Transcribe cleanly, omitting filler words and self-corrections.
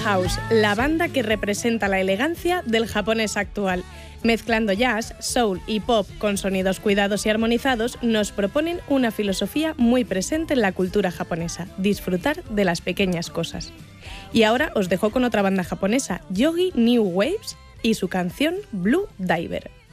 House, la banda que representa la elegancia del japonés actual. Mezclando jazz, soul y pop con sonidos cuidados y armonizados, nos proponen una filosofía muy presente en la cultura japonesa: disfrutar de las pequeñas cosas. Y ahora os dejo con otra banda japonesa, Yogi New Waves, y su canción Blue Diver.